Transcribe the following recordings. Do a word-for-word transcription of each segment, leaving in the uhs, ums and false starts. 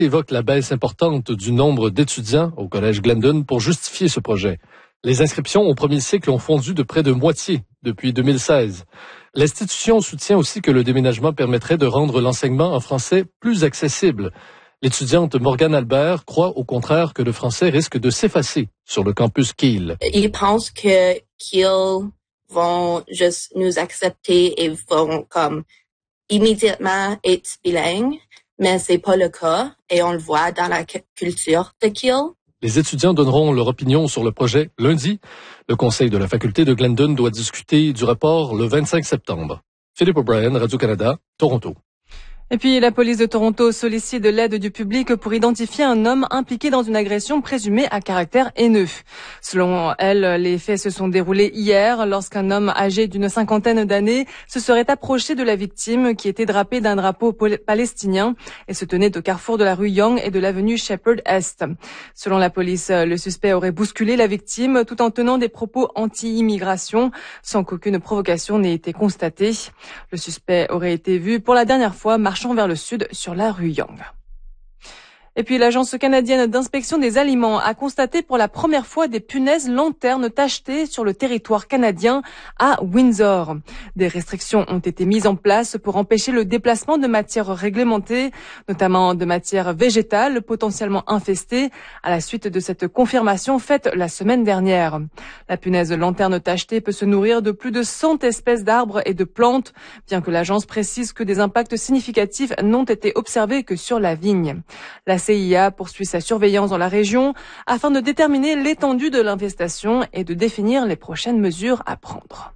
évoque la baisse importante du nombre d'étudiants au collège Glendon pour justifier ce projet. Les inscriptions au premier cycle ont fondu de près de moitié depuis deux mille seize. L'institution soutient aussi que le déménagement permettrait de rendre l'enseignement en français plus accessible. L'étudiante Morgane Albert croit au contraire que le français risque de s'effacer sur le campus Kiel. Ils pensent que Kiel vont juste nous accepter et vont comme immédiatement être bilingues, mais c'est pas le cas et on le voit dans la culture de Kiel. Les étudiants donneront leur opinion sur le projet lundi. Le conseil de la faculté de Glendon doit discuter du rapport le vingt-cinq septembre. Philippe O'Brien, Radio-Canada, Toronto. Et puis, la police de Toronto sollicite de l'aide du public pour identifier un homme impliqué dans une agression présumée à caractère haineux. Selon elle, les faits se sont déroulés hier lorsqu'un homme âgé d'une cinquantaine d'années se serait approché de la victime qui était drapée d'un drapeau palestinien et se tenait au carrefour de la rue Young et de l'avenue Shepherd Est. Selon la police, le suspect aurait bousculé la victime tout en tenant des propos anti-immigration sans qu'aucune provocation n'ait été constatée. Le suspect aurait été vu pour la dernière fois marchant vers le sud sur la rue Young. Et puis l'Agence canadienne d'inspection des aliments a constaté pour la première fois des punaises lanternes tachetées sur le territoire canadien à Windsor. Des restrictions ont été mises en place pour empêcher le déplacement de matières réglementées, notamment de matières végétales potentiellement infestées, à la suite de cette confirmation faite la semaine dernière. La punaise lanterne tachetée peut se nourrir de plus de cent espèces d'arbres et de plantes, bien que l'agence précise que des impacts significatifs n'ont été observés que sur la vigne. La C I A poursuit sa surveillance dans la région afin de déterminer l'étendue de l'infestation et de définir les prochaines mesures à prendre.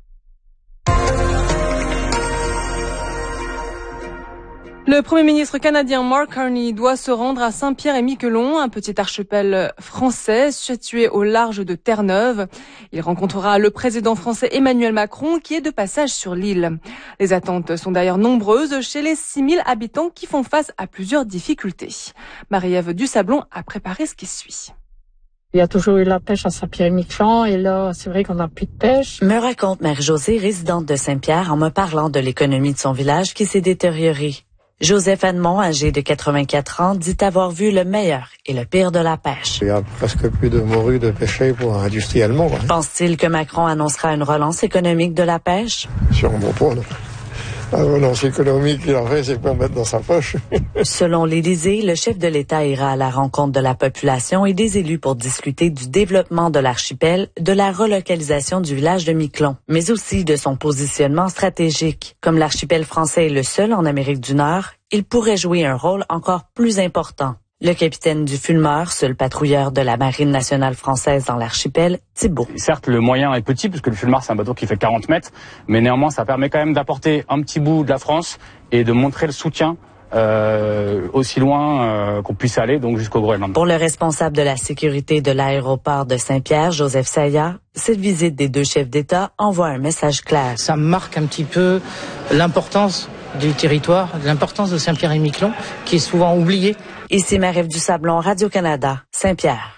Le Premier ministre canadien Mark Carney doit se rendre à Saint-Pierre-et-Miquelon, un petit archipel français situé au large de Terre-Neuve. Il rencontrera le président français Emmanuel Macron qui est de passage sur l'île. Les attentes sont d'ailleurs nombreuses chez les six mille habitants qui font face à plusieurs difficultés. Marie-Ève Dusablon a préparé ce qui suit. Il y a toujours eu la pêche à Saint-Pierre-et-Miquelon et là, c'est vrai qu'on n'a plus de pêche. Me raconte Marie-Josée, résidente de Saint-Pierre, en me parlant de l'économie de son village qui s'est détériorée. Joseph Edmond, âgé de quatre-vingt-quatre ans, dit avoir vu le meilleur et le pire de la pêche. Il y a presque plus de morue de pêcher pour industriellement. Hein. Pense-t-il que Macron annoncera une relance économique de la pêche? Sûrement pas, non. La relance économique qu'il a fait, c'est pour mettre dans sa poche. Selon l'Élysée, le chef de l'État ira à la rencontre de la population et des élus pour discuter du développement de l'archipel, de la relocalisation du village de Miquelon, mais aussi de son positionnement stratégique. Comme l'archipel français est le seul en Amérique du Nord, il pourrait jouer un rôle encore plus important. Le capitaine du Fulmar, seul patrouilleur de la Marine nationale française dans l'archipel, Thibault. Certes, le moyen est petit, puisque le Fulmar, c'est un bateau qui fait quarante mètres, mais néanmoins, ça permet quand même d'apporter un petit bout de la France et de montrer le soutien euh, aussi loin euh, qu'on puisse aller, donc jusqu'au Groenland. Pour le responsable de la sécurité de l'aéroport de Saint-Pierre, Joseph Saya, cette visite des deux chefs d'État envoie un message clair. Ça marque un petit peu l'importance du territoire, l'importance de Saint-Pierre-et-Miquelon, qui est souvent oubliée. Ici Marie-Ève Dusablon, Radio-Canada, Saint-Pierre.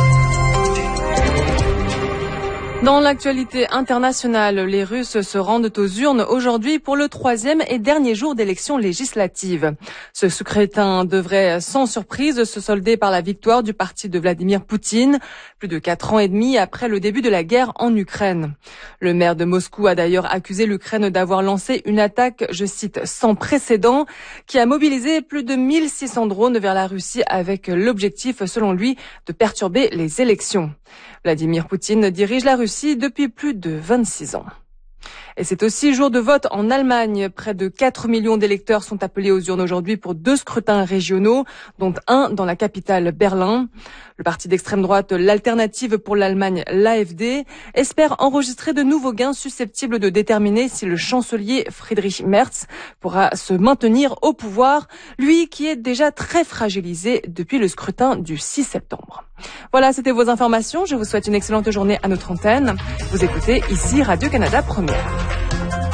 Dans l'actualité internationale, les Russes se rendent aux urnes aujourd'hui pour le troisième et dernier jour d'élections législatives. Ce scrutin devrait sans surprise se solder par la victoire du parti de Vladimir Poutine, plus de quatre ans et demi après le début de la guerre en Ukraine. Le maire de Moscou a d'ailleurs accusé l'Ukraine d'avoir lancé une attaque, je cite, sans précédent, qui a mobilisé plus de mille six cents drones vers la Russie avec l'objectif, selon lui, de perturber les élections. Vladimir Poutine dirige la Russie depuis plus de vingt-six ans. Et c'est aussi jour de vote en Allemagne. Près de quatre millions d'électeurs sont appelés aux urnes aujourd'hui pour deux scrutins régionaux, dont un dans la capitale Berlin. Le parti d'extrême droite, l'Alternative pour l'Allemagne, l'A F D, espère enregistrer de nouveaux gains susceptibles de déterminer si le chancelier Friedrich Merz pourra se maintenir au pouvoir, lui qui est déjà très fragilisé depuis le scrutin du six septembre. Voilà, c'était vos informations. Je vous souhaite une excellente journée à notre antenne. Vous écoutez ici Radio-Canada Première.